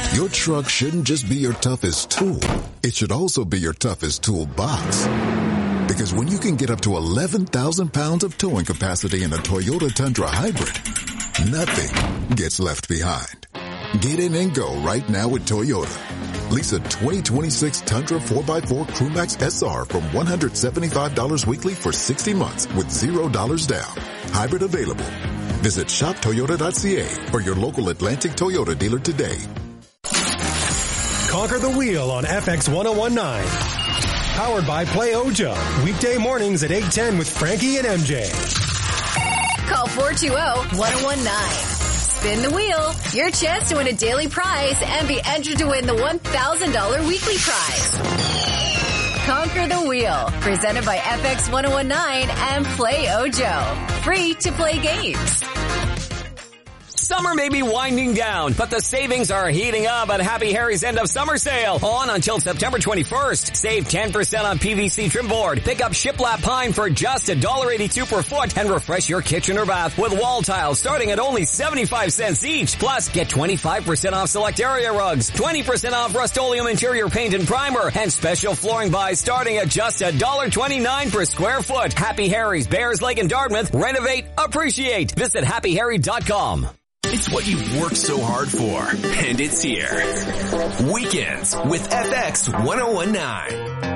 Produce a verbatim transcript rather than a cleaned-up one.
Your truck shouldn't just be your toughest tool. It should also be your toughest toolbox. Because when you can get up to eleven thousand pounds of towing capacity in a Toyota Tundra Hybrid, nothing gets left behind. Get in and go right now with Toyota. Lease a twenty twenty-six Tundra four by four Crewmax S R from one hundred seventy-five dollars weekly for sixty months with zero dollars down. Hybrid available. Visit shop toyota dot c a or your local Atlantic Toyota dealer today. Conquer the Wheel on F X ten nineteen. Powered by Play Ojo. Weekday mornings at eight ten with Frankie and M J. Call four two zero, one zero one nine. Spin the wheel. Your chance to win a daily prize and be entered to win the one thousand dollars weekly prize. Conquer the Wheel. Presented by F X ten nineteen and Play Ojo. Free to play games. Summer may be winding down, but the savings are heating up at Happy Harry's end of summer sale. On until September twenty-first. Save ten percent on P V C trim board. Pick up shiplap pine for just one dollar eighty-two per foot and refresh your kitchen or bath with wall tiles starting at only seventy-five cents each. Plus, get twenty-five percent off select area rugs, twenty percent off Rust-Oleum interior paint and primer, and special flooring buys starting at just one dollar twenty-nine per square foot. Happy Harry's, Bears Lake and Dartmouth. Renovate, appreciate. Visit happy harry dot com. It's what you've worked so hard for, and it's here. Weekends with F X ten nineteen.